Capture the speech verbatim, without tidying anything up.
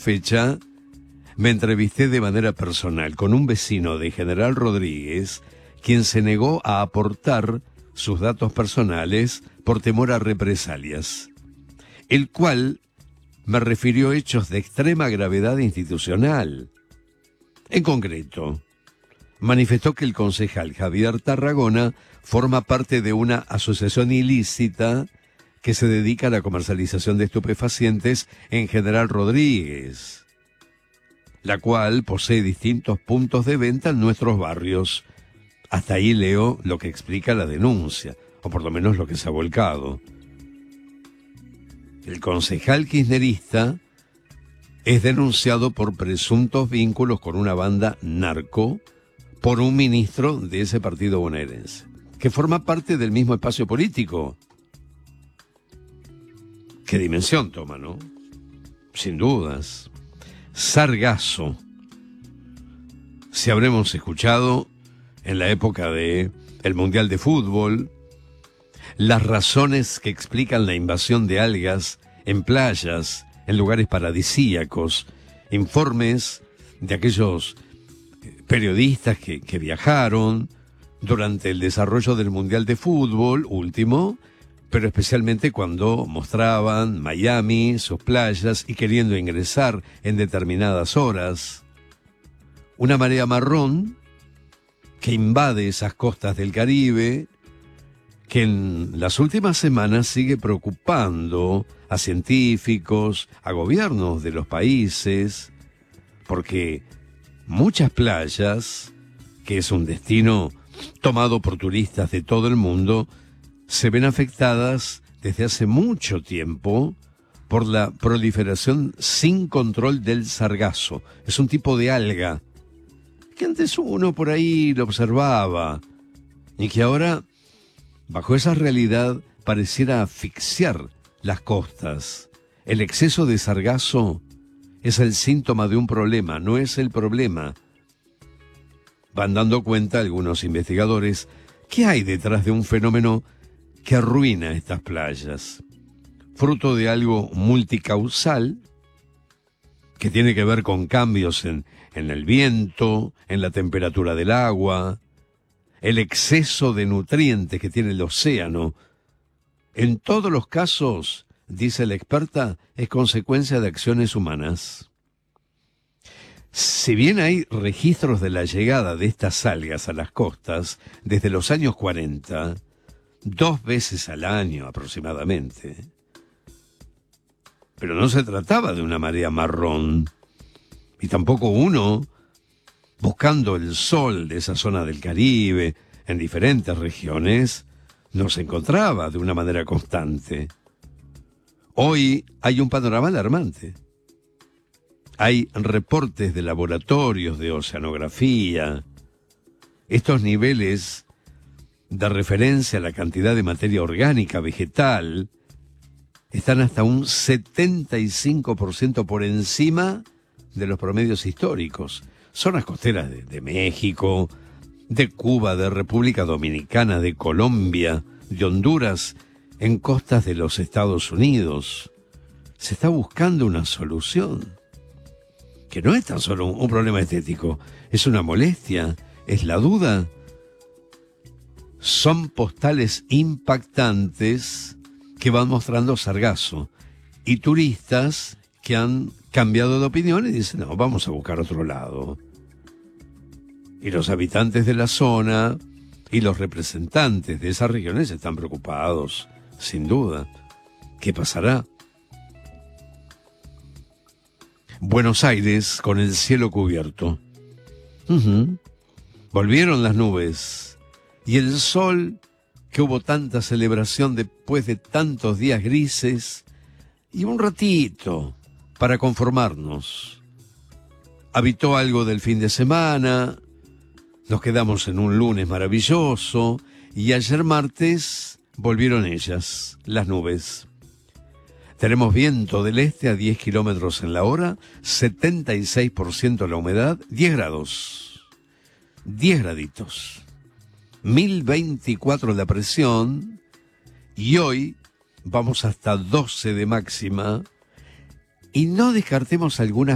fecha me entrevisté de manera personal con un vecino de General Rodríguez, quien se negó a aportar sus datos personales por temor a represalias, el cual me refirió hechos de extrema gravedad institucional. En concreto, manifestó que el concejal Javier Tarragona forma parte de una asociación ilícita que se dedica a la comercialización de estupefacientes en General Rodríguez, la cual posee distintos puntos de venta en nuestros barrios. Hasta ahí leo lo que explica la denuncia, o por lo menos lo que se ha volcado. El concejal kirchnerista es denunciado por presuntos vínculos con una banda narco por un ministro de ese partido bonaerense, que forma parte del mismo espacio político. ¿Qué dimensión toma, no? Sin dudas. Sargazo. Si habremos escuchado en la época de el Mundial de Fútbol, las razones que explican la invasión de algas en playas, en lugares paradisíacos, informes de aquellos periodistas que, que viajaron durante el desarrollo del Mundial de Fútbol último, pero especialmente cuando mostraban Miami, sus playas, y queriendo ingresar en determinadas horas. Una marea marrón que invade esas costas del Caribe, que en las últimas semanas sigue preocupando a científicos, a gobiernos de los países, porque muchas playas, que es un destino tomado por turistas de todo el mundo, se ven afectadas desde hace mucho tiempo por la proliferación sin control del sargazo. Es un tipo de alga que antes uno por ahí lo observaba y que ahora, bajo esa realidad, pareciera asfixiar las costas. El exceso de sargazo es el síntoma de un problema, no es el problema. Van dando cuenta algunos investigadores qué hay detrás de un fenómeno que arruina estas playas, fruto de algo multicausal que tiene que ver con cambios en, en el viento, en la temperatura del agua, el exceso de nutrientes que tiene el océano. En todos los casos, dice la experta, es consecuencia de acciones humanas. Si bien hay registros de la llegada de estas algas a las costas desde los años cuarenta, dos veces al año aproximadamente, pero no se trataba de una marea marrón, y tampoco uno, buscando el sol de esa zona del Caribe, en diferentes regiones, no se encontraba de una manera constante. Hoy hay un panorama alarmante. Hay reportes de laboratorios de oceanografía. Estos niveles de referencia a la cantidad de materia orgánica vegetal están hasta un setenta y cinco por ciento por encima de los promedios históricos. Zonas costeras de, de México, de Cuba, de República Dominicana, de Colombia, de Honduras, en costas de los Estados Unidos. Se está buscando una solución, que no es tan solo un, un problema estético, es una molestia, es la duda. Son postales impactantes que van mostrando sargazo y turistas que han cambiado de opinión y dicen, no, vamos a buscar otro lado. Y los habitantes de la zona y los representantes de esas regiones están preocupados, sin duda. ¿Qué pasará? Buenos Aires con el cielo cubierto. Uh-huh. Volvieron las nubes y el sol, que hubo tanta celebración después de tantos días grises, y un ratito para conformarnos. Habitó algo del fin de semana, nos quedamos en un lunes maravilloso, y ayer martes volvieron ellas, las nubes. Tenemos viento del este a diez kilómetros en la hora, setenta y seis por ciento la humedad, diez grados. diez graditos. mil veinticuatro la presión, y hoy vamos hasta doce de máxima, y no descartemos algunas